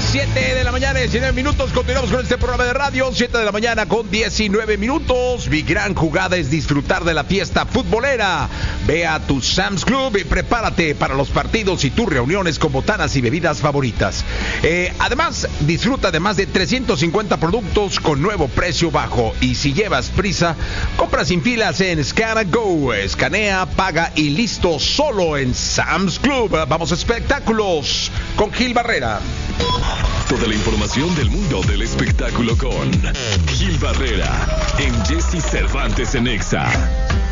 7 de la mañana, 19 minutos. Continuamos con este programa de radio. 7 de la mañana con 19 minutos. Mi gran jugada es disfrutar de la fiesta futbolera. Ve a tu Sam's Club y prepárate para los partidos y tus reuniones con botanas y bebidas favoritas. Además, disfruta de más de 350 productos con nuevo precio bajo. Y si llevas prisa, compra sin filas en Scan & Go. Escanea, paga y listo, solo en Sam's Club. Vamos a espectáculos con Gil Barrera. Toda la información del mundo del espectáculo con Gil Barrera en Jesse Cervantes en Exa.